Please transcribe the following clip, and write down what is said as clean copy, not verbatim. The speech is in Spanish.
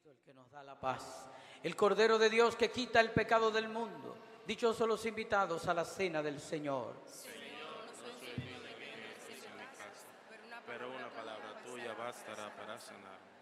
El que nos da la paz, el Cordero de Dios que quita el pecado del mundo. Dichosos los invitados a la cena del Señor. Señor, no soy digno de que entres en mi casa, pero una palabra tuya bastará para sanar.